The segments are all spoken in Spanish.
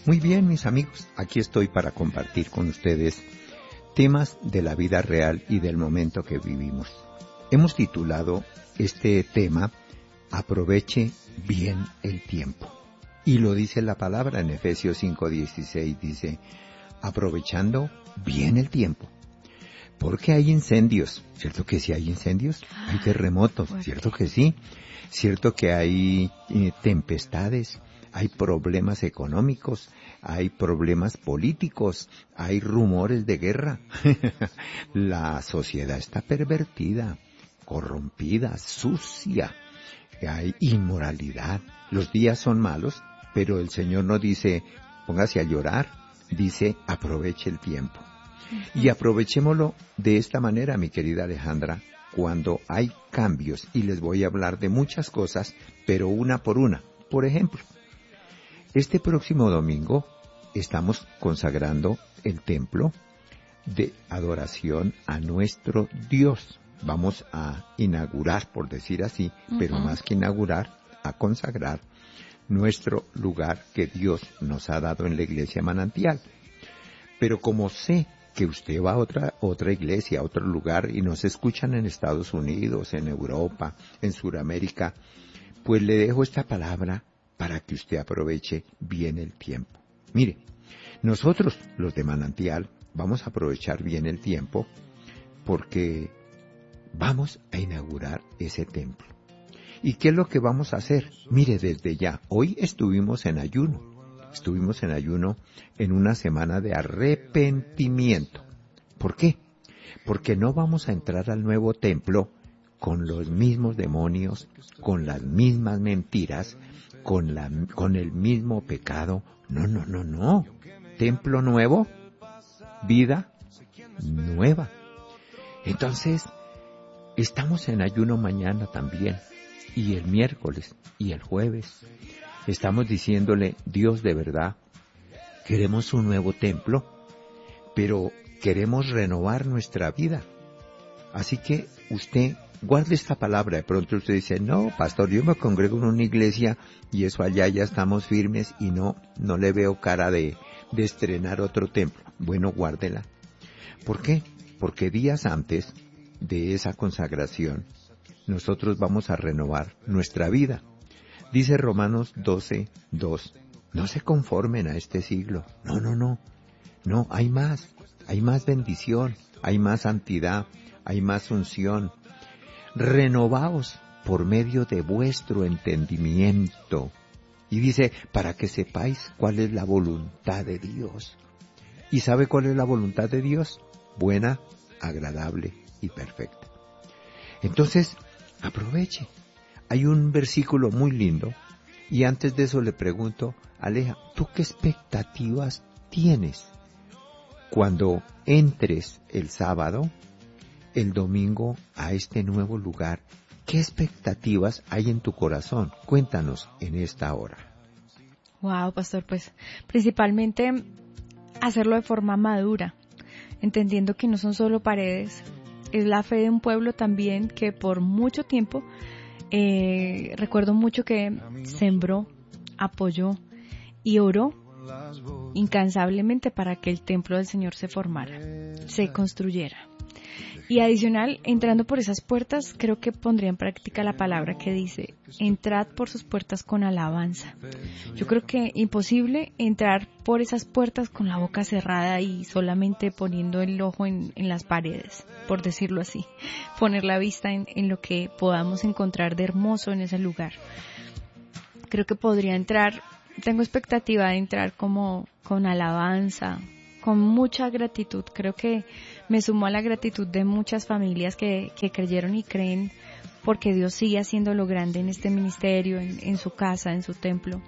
Muy bien, mis amigos, aquí estoy para compartir con ustedes temas de la vida real y del momento que vivimos. Hemos titulado este tema Aproveche bien el tiempo. Y lo dice la palabra en Efesios 5:16, dice, aprovechando bien el tiempo. Porque hay incendios, ¿cierto que sí hay incendios? Hay terremotos, ¿cierto que sí? ¿Cierto que hay tempestades? Hay problemas económicos, hay problemas políticos, hay rumores de guerra. La sociedad está pervertida, corrompida, sucia. Hay inmoralidad. Los días son malos, pero el Señor no dice, póngase a llorar, dice, aproveche el tiempo. Y aprovechémoslo de esta manera, mi querida Alejandra, cuando hay cambios, y les voy a hablar de muchas cosas, pero una por una. Por ejemplo, este próximo domingo estamos consagrando el templo de adoración a nuestro Dios. Vamos a inaugurar, por decir así, pero más que inaugurar, a consagrar nuestro lugar que Dios nos ha dado en la iglesia Manantial. Pero como sé que usted va a otra iglesia, a otro lugar, y nos escuchan en Estados Unidos, en Europa, en Sudamérica, pues le dejo esta palabra para que usted aproveche bien el tiempo. Mire, nosotros, los de Manantial, vamos a aprovechar bien el tiempo porque vamos a inaugurar ese templo. ¿Y qué es lo que vamos a hacer? Mire, desde ya, hoy estuvimos en ayuno en una semana de arrepentimiento. ¿Por qué? Porque no vamos a entrar al nuevo templo con los mismos demonios, con las mismas mentiras, con el mismo pecado. No. Templo nuevo, vida nueva. Entonces, estamos en ayuno mañana también, y el miércoles, y el jueves. Estamos diciéndole, Dios, de verdad, queremos un nuevo templo, pero queremos renovar nuestra vida. Así que usted guarde esta palabra. De pronto usted dice, no, pastor, yo me congrego en una iglesia y eso allá ya estamos firmes y no le veo cara de estrenar otro templo. Bueno, guárdela. ¿Por qué? Porque días antes de esa consagración, nosotros vamos a renovar nuestra vida. Dice Romanos 12:2, no se conformen a este siglo. No, hay más bendición, hay más santidad, hay más unción. Renovaos por medio de vuestro entendimiento. Y dice, para que sepáis cuál es la voluntad de Dios. ¿Y sabe cuál es la voluntad de Dios? Buena, agradable y perfecta. Entonces, aproveche. Hay un versículo muy lindo, y antes de eso le pregunto, Aleja, ¿tú qué expectativas tienes cuando entres el sábado, el domingo, a este nuevo lugar? ¿Qué expectativas hay en tu corazón? Cuéntanos en esta hora. Wow, pastor, pues principalmente hacerlo de forma madura, entendiendo que no son solo paredes, es la fe de un pueblo también que por mucho tiempo recuerdo mucho que sembró, apoyó y oró incansablemente para que el templo del Señor se formara, se construyera. Y adicional, entrando por esas puertas, creo que pondría en práctica la palabra que dice, entrad por sus puertas con alabanza. Yo creo que imposible entrar por esas puertas con la boca cerrada y solamente poniendo el ojo en las paredes, por decirlo así. Poner la vista en lo que podamos encontrar de hermoso en ese lugar. Creo que podría entrar, tengo expectativa de entrar como con alabanza, con mucha gratitud. Creo que me sumo a la gratitud de muchas familias que creyeron y creen porque Dios sigue haciendo lo grande en este ministerio, en su casa, en su templo.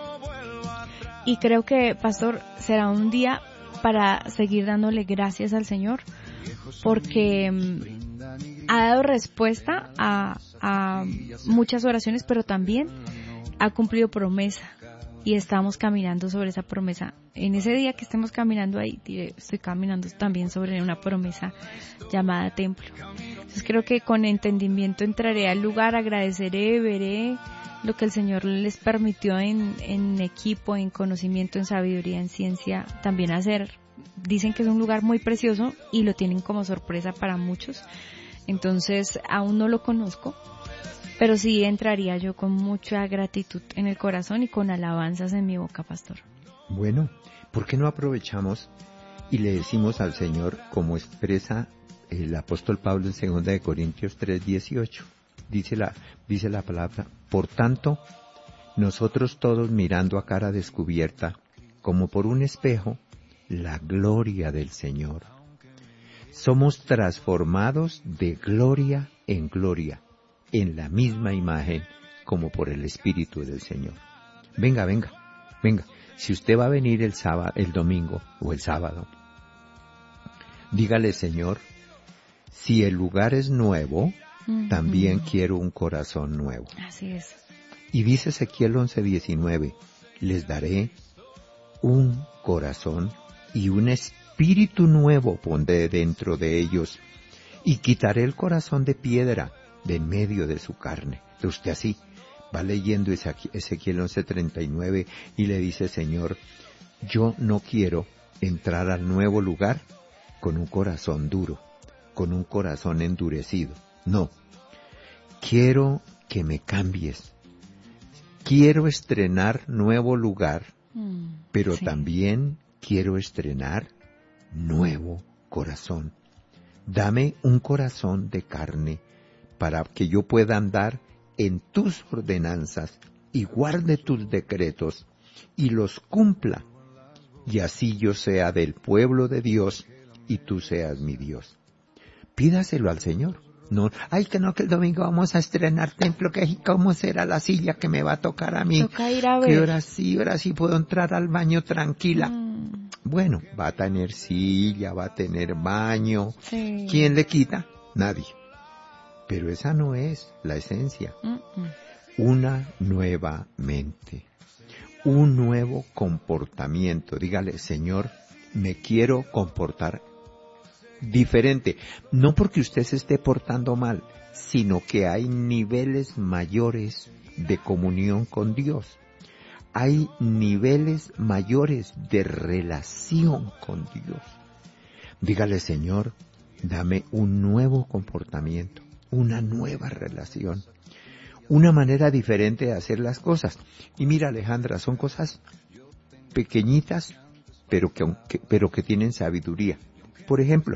Y creo que, pastor, será un día para seguir dándole gracias al Señor porque ha dado respuesta a muchas oraciones, pero también ha cumplido promesa. y estamos caminando sobre esa promesa. En ese día que estemos caminando ahí, diré, estoy caminando también sobre una promesa llamada templo. Entonces creo que con entendimiento entraré al lugar, agradeceré, veré lo que el Señor les permitió en equipo, en conocimiento, en sabiduría, en ciencia, también hacer. Dicen que es un lugar muy precioso y lo tienen como sorpresa para muchos. Entonces aún no lo conozco, pero sí entraría yo con mucha gratitud en el corazón y con alabanzas en mi boca, pastor. Bueno, ¿por qué no aprovechamos y le decimos al Señor, como expresa el apóstol Pablo en 2 Corintios 3:18? Dice la palabra: por tanto, nosotros todos mirando a cara descubierta, como por un espejo, la gloria del Señor, somos transformados de gloria en gloria, en la misma imagen, como por el Espíritu del Señor. Venga. Si usted va a venir el domingo o el sábado, dígale: Señor, si el lugar es nuevo, también quiero un corazón nuevo. Así es. Y dice Ezequiel 11:19, les daré un corazón y un espíritu nuevo pondré dentro de ellos, y quitaré el corazón de piedra de en medio de su carne. Entonces usted así va leyendo Ezequiel 11:39 y le dice: Señor, yo no quiero entrar al nuevo lugar con un corazón duro, con un corazón endurecido. No, quiero que me cambies. Quiero estrenar nuevo lugar, pero sí, también quiero estrenar nuevo corazón. Dame un corazón de carne para que yo pueda andar en tus ordenanzas y guarde tus decretos y los cumpla, y así yo sea del pueblo de Dios y tú seas mi Dios. Pídaselo al Señor. No, que el domingo vamos a estrenar templo, que cómo será la silla que me va a tocar a mí. Toca ir a ver. Que ahora sí puedo entrar al baño tranquila. Bueno, va a tener silla, va a tener baño. Sí. ¿Quién le quita? Nadie. Pero esa no es la esencia. Una nueva mente, un nuevo comportamiento. Dígale: Señor, me quiero comportar diferente, no porque usted se esté portando mal, sino que hay niveles mayores de comunión con Dios. Hay niveles mayores de relación con Dios. Dígale: Señor, dame un nuevo comportamiento, una nueva relación, una manera diferente de hacer las cosas. Y mira, Alejandra, son cosas pequeñitas, pero que tienen sabiduría. Por ejemplo,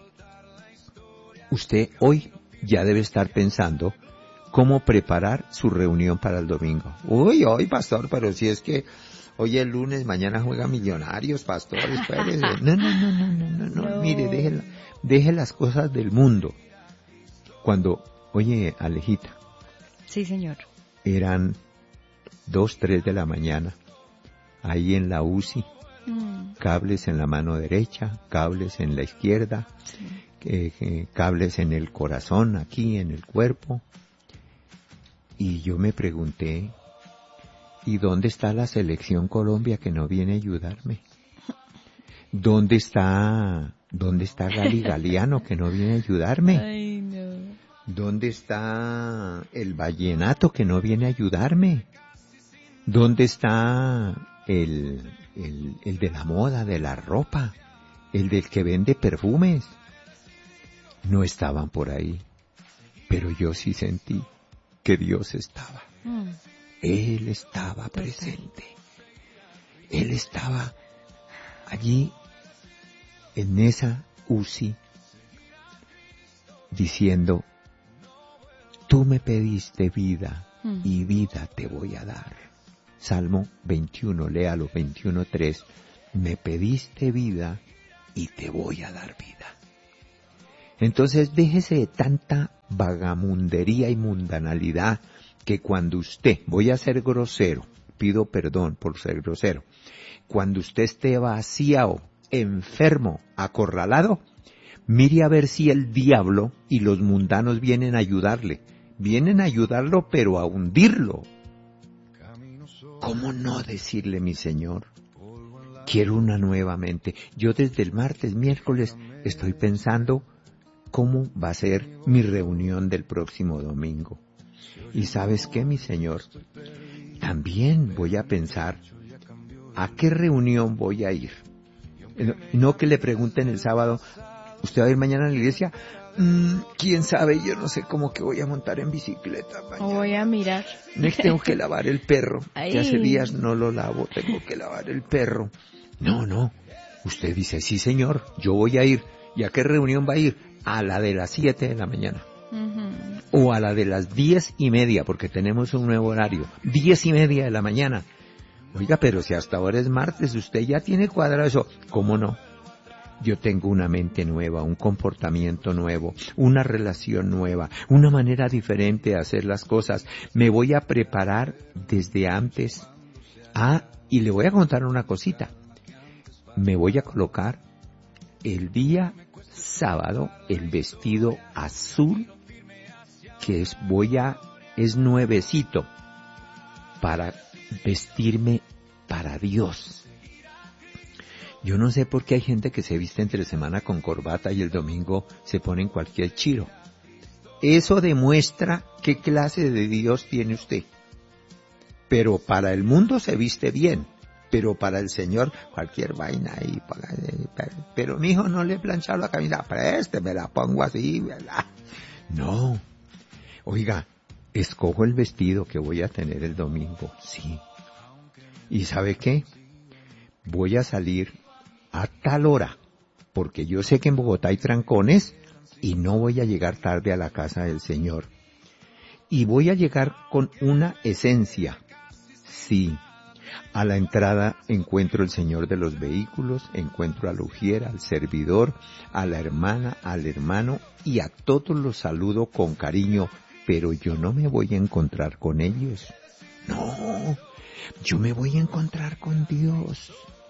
usted hoy ya debe estar pensando cómo preparar su reunión para el domingo. Hoy, pastor, pero si es que hoy es lunes, mañana juega Millonarios, pastor, espérese. No, mire, deje las cosas del mundo. Cuando, Alejita. Sí, señor. Eran 2, 3 de la mañana, ahí en la UCI. Cables en la mano derecha, cables en la izquierda, cables en el corazón, aquí en el cuerpo. Y yo me pregunté, ¿y dónde está la selección Colombia que no viene a ayudarme? ¿Dónde está Gali Galiano que no viene a ayudarme? Ay, no. ¿Dónde está el vallenato que no viene a ayudarme? ¿Dónde está el de la moda, de la ropa, el del que vende perfumes? No estaban por ahí, pero yo sí sentí que Dios estaba. Él estaba presente. Él estaba allí en esa UCI diciendo: tú me pediste vida y vida te voy a dar. Salmo 21, léalo, 21:3. Me pediste vida y te voy a dar vida. Entonces déjese de tanta vagamundería y mundanalidad, que cuando usted, voy a ser grosero, pido perdón por ser grosero, cuando usted esté vaciado, enfermo, acorralado, mire a ver si el diablo y los mundanos vienen a ayudarle. Vienen a ayudarlo, pero a hundirlo. ¿Cómo no decirle, mi Señor? Quiero una nuevamente. Yo desde el martes, miércoles, estoy pensando cómo va a ser mi reunión del próximo domingo. ¿Y sabes qué, mi Señor? También voy a pensar a qué reunión voy a ir. No que le pregunten el sábado, ¿usted va a ir mañana a la iglesia? ¿Quién sabe? Yo no sé cómo que voy a montar en bicicleta mañana. Voy a mirar. Tengo que lavar el perro, Ay. que hace días no lo lavo, tengo que lavar el perro. No, usted dice, sí señor, yo voy a ir. ¿Y a qué reunión va a ir? A la de las 7 de la mañana. O a la de las 10:30, porque tenemos un nuevo horario, 10:30 de la mañana. Oiga, pero si hasta ahora es martes, usted ya tiene cuadrado eso. ¿Cómo no? Yo tengo una mente nueva, un comportamiento nuevo, una relación nueva, una manera diferente de hacer las cosas. Me voy a preparar desde antes. Y le voy a contar una cosita. Me voy a colocar el día sábado el vestido azul, que es nuevecito, para vestirme para Dios. Yo no sé por qué hay gente que se viste entre semana con corbata y el domingo se pone en cualquier chiro. Eso demuestra qué clase de Dios tiene usted. Pero para el mundo se viste bien, pero para el Señor cualquier vaina ahí. Pero mi hijo no le he planchado la camisa, me la pongo así, ¿verdad? No. Oiga, escojo el vestido que voy a tener el domingo, sí. ¿Y sabe qué? Voy a salir a tal hora, porque yo sé que en Bogotá hay trancones y no voy a llegar tarde a la casa del Señor. Y voy a llegar con una esencia. Sí, a la entrada encuentro el Señor de los vehículos, encuentro a la ujiera, al servidor, a la hermana, al hermano, y a todos los saludo con cariño, pero yo no me voy a encontrar con ellos. No, yo me voy a encontrar con Dios.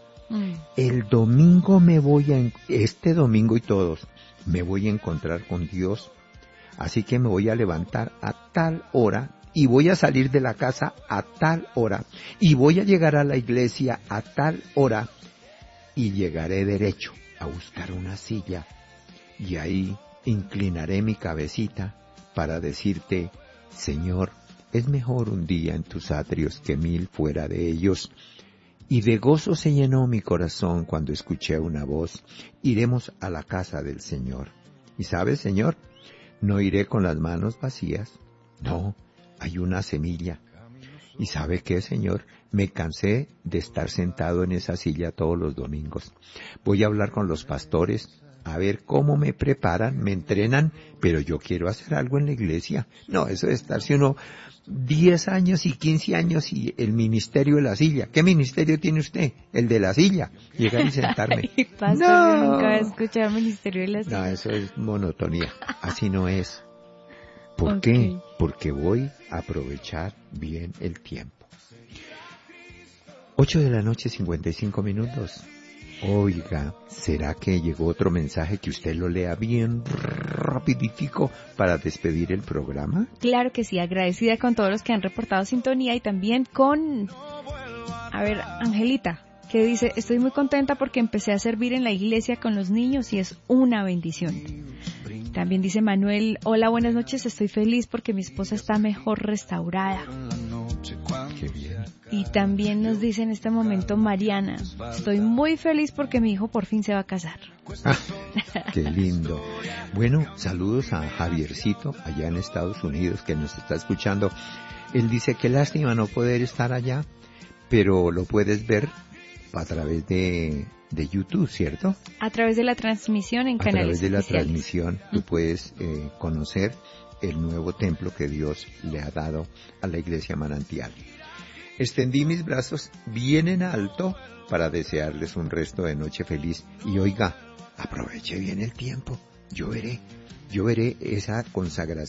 El domingo este domingo y todos, me voy a encontrar con Dios. Así que me voy a levantar a tal hora y voy a salir de la casa a tal hora y voy a llegar a la iglesia a tal hora y llegaré derecho a buscar una silla y ahí inclinaré mi cabecita para decirte, Señor, es mejor un día en tus atrios que 1000 fuera de ellos. Y de gozo se llenó mi corazón cuando escuché una voz, iremos a la casa del Señor. Y sabes, Señor, no iré con las manos vacías. No, hay una semilla. ¿Y sabe qué, Señor? Me cansé de estar sentado en esa silla todos los domingos. Voy a hablar con los pastores, a ver cómo me preparan, me entrenan, pero yo quiero hacer algo en la iglesia. No, eso de estarse uno 10 años y 15 años y el ministerio de la silla. ¿Qué ministerio tiene usted? El de la silla. Llegar y sentarme. Ay, pastor, no. Yo nunca he escuchado el ministerio de la silla. No, eso es monotonía. Así no es. ¿Por Okay. qué? Porque voy a aprovechar bien el tiempo. 8:55 a.m. Oiga, ¿será que llegó otro mensaje que usted lo lea bien rapiditico para despedir el programa? Claro que sí, agradecida con todos los que han reportado sintonía y también con, Angelita, que dice, estoy muy contenta porque empecé a servir en la iglesia con los niños y es una bendición. También dice Manuel, hola, buenas noches, estoy feliz porque mi esposa está mejor restaurada. Qué bien. Y también nos dice en este momento Mariana, estoy muy feliz porque mi hijo por fin se va a casar. Qué lindo. Bueno, saludos a Javiercito allá en Estados Unidos que nos está escuchando. Él dice, qué lástima no poder estar allá, pero lo puedes ver a través de YouTube, ¿cierto? A través de la transmisión en canales A través de la oficiales. transmisión tú puedes conocer el nuevo templo que Dios le ha dado a la Iglesia Manantial. Extendí mis brazos bien en alto para desearles un resto de noche feliz. Y oiga, aproveche bien el tiempo. Yo veré esa consagración